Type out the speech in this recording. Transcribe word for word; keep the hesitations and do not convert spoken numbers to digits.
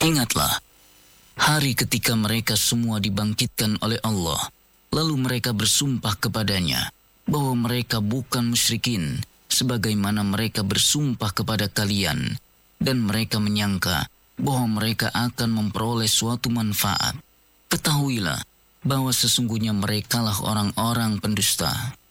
Ingatlah, hari ketika mereka semua dibangkitkan oleh Allah, lalu mereka bersumpah kepadanya bahwa mereka bukan musyrikin, sebagaimana mereka bersumpah kepada kalian, dan mereka menyangka bahwa mereka akan memperoleh suatu manfaat. Ketahuilah bahwa sesungguhnya merekalah orang-orang pendusta.